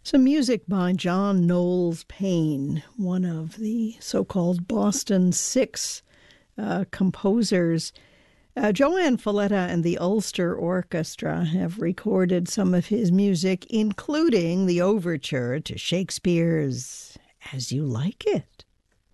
Some music by John Knowles Paine, one of the so-called Boston Six composers. Joanne Falletta and the Ulster Orchestra have recorded some of his music, including the overture to Shakespeare's As You Like It.